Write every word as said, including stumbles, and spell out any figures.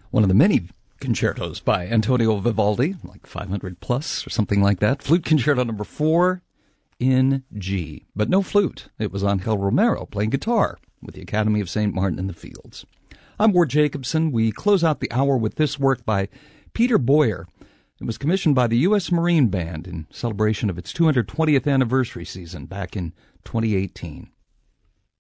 One of the many concertos by Antonio Vivaldi, like five hundred plus or something like that. Flute Concerto number four in G, but no flute. It was Angel Romero playing guitar with the Academy of Saint Martin in the Fields. I'm Ward Jacobson. We close out the hour with this work by Peter Boyer. It was commissioned by the U S Marine Band in celebration of its two hundred twentieth anniversary season back in twenty eighteen.